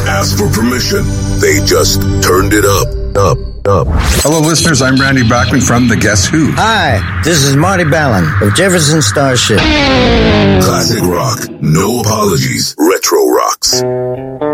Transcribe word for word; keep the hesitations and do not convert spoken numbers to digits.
asked for permission. They just turned it up, up, up. Hello, listeners. I'm Randy Bachman from The Guess Who. Hi, this is Marty Ballin of Jefferson Starship. Classic rock, no apologies. Retro rocks.